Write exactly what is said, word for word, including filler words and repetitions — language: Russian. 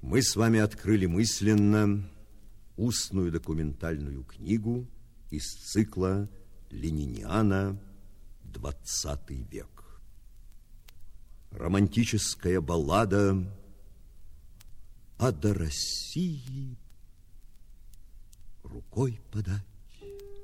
Мы с вами открыли мысленно устную документальную книгу из цикла Лениниана «Двадцатый век». Романтическая баллада «А до России рукой подать